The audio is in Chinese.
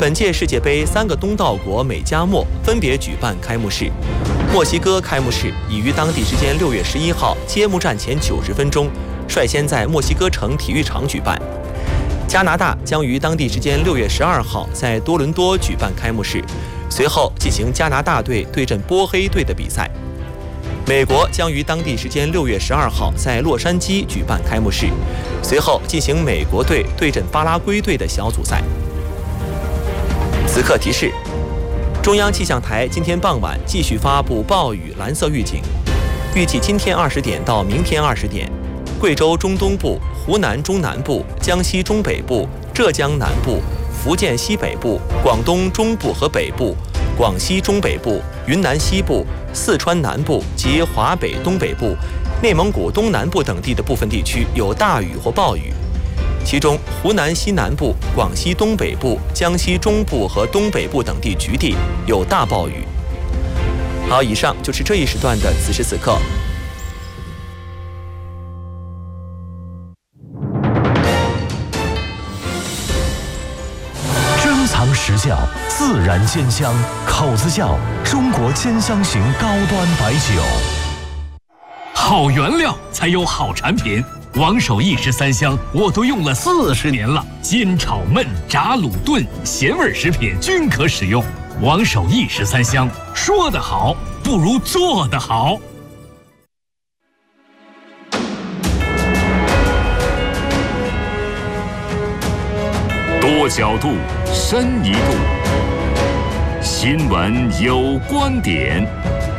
本届世界杯3个东道国美加墨分别举办开幕式。墨西哥开幕式已于当地时间6月11号揭幕战前90分钟率先在墨西哥城体育场举办。加拿大将于当地时间6月12号在多伦多举办开幕式，随后进行加拿大队对阵波黑队的比赛。美国将于当地时间6月12号在洛杉矶举办开幕式，随后进行美国队对阵巴拉圭队的小组赛。此刻提示：中央气象台今天傍晚继续发布暴雨蓝色预警，预计今天20点到明天20点，贵州中东部、湖南中南部、江西中北部、浙江南部、福建西北部、广东中部和北部、广西中北部、云南西部、四川南部及华北东北部、内蒙古东南部等地的部分地区有大雨或暴雨，其中湖南西南部、广西东北部、江西中部和东北部等地局地有大暴雨。好，以上就是这一时段的此时此刻。 珍藏实窖，自然煎香，口子窖，中国煎香型高端白酒。 好原料才有好产品。王守义13香我都用了40年了，煎炒焖炸卤炖咸味食品均可使用。王守义13香，说得好不如做得好。 多角度，深一度。新闻有观点。